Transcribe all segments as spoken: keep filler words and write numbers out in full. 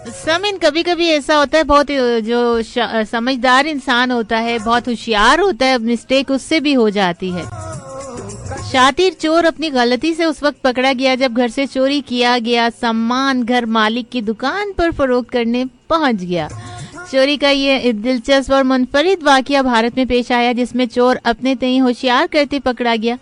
समीन, कभी कभी ऐसा होता है, बहुत जो समझदार इंसान होता है, बहुत होशियार होता है, मिस्टेक उससे भी हो जाती है। शातिर चोर अपनी गलती से उस वक्त पकड़ा गया जब घर से चोरी किया गया सामान घर मालिक की दुकान पर फरोख्त करने पहुंच गया। चोरी का ये दिलचस्प और मुनफरिद वाकया भारत में पेश आया, जिसमें चोर अपने तय होशियार करते पकड़ा गया।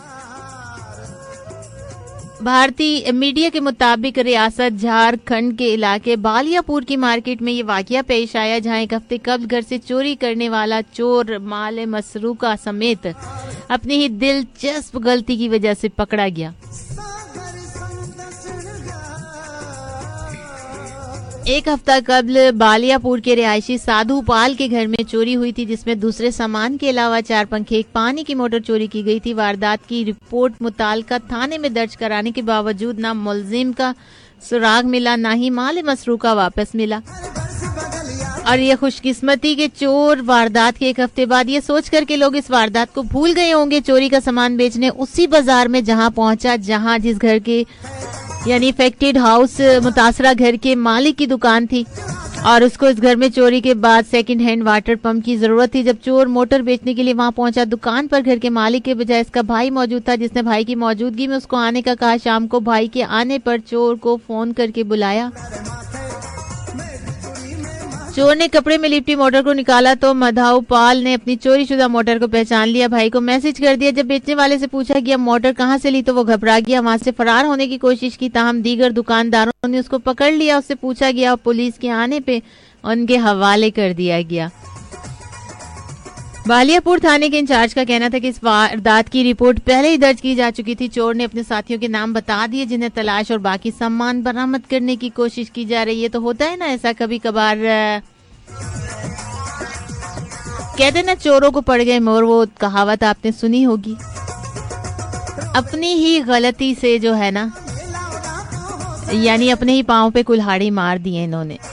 भारतीय मीडिया के मुताबिक रियासत झारखंड के इलाके बालियापुर की मार्केट में ये वाकया पेश आया, जहां एक हफ्ते कब्ल घर से चोरी करने वाला चोर माल मसरूका समेत अपनी ही दिलचस्प गलती की वजह से पकड़ा गया। एक हफ्ता कब्ल बालियापुर के रिहायशी साधु पाल के घर में चोरी हुई थी, जिसमें दूसरे सामान के अलावा चार पंखे, एक पानी की मोटर चोरी की गई थी। वारदात की रिपोर्ट मुताल्लिका थाने में दर्ज कराने के बावजूद ना मुलजिम का सुराग मिला, ना ही माल मसरूका वापस मिला। और ये खुशकिस्मती के चोर वारदात के एक हफ्ते बाद ये सोच कर के लोग इस वारदात को भूल गए होंगे, चोरी का सामान बेचने उसी बाजार में जहां पहुंचा जहां जिस घर के यानी इफेक्टेड हाउस मुतासरा घर के मालिक की दुकान थी, और उसको इस घर में चोरी के बाद सेकंड हैंड वाटर पंप की जरूरत थी। जब चोर मोटर बेचने के लिए वहां पहुंचा, दुकान पर घर के मालिक के बजाय इसका भाई मौजूद था, जिसने भाई की मौजूदगी में उसको आने का कहा। शाम को भाई के आने पर चोर को फोन करके बुलाया। चोर ने कपड़े में लिपटी मोटर को निकाला तो मधाऊ पाल ने अपनी चोरी शुदा मोटर को पहचान लिया, भाई को मैसेज कर दिया। जब बेचने वाले से पूछा गया मोटर कहां से ली तो वो घबरा गया, वहां से फरार होने की कोशिश की। ताहम दीगर दुकानदारों ने उसको पकड़ लिया, उससे पूछा गया और पुलिस के आने पे उनके हवाले कर दिया गया। बालियापुर थाने के इंचार्ज का कहना था कि इस वारदात की रिपोर्ट पहले ही दर्ज की जा चुकी थी। चोर ने अपने साथियों के नाम बता दिए जिन्हें तलाश और बाकी सामान बरामद करने की कोशिश की जा रही है। तो होता है ना ऐसा कभी कभार, कहते ना चोरों को पड़ गए मोर, वो कहावत आपने सुनी होगी। अपनी ही गलती से जो है ना, यानी अपने ही पांव पे कुल्हाड़ी मार दिए इन्होंने।